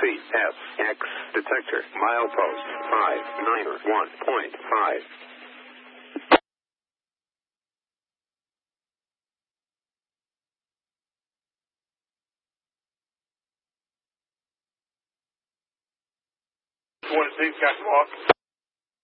feet. FX detector. Milepost 591.5. One, 2, catch walk.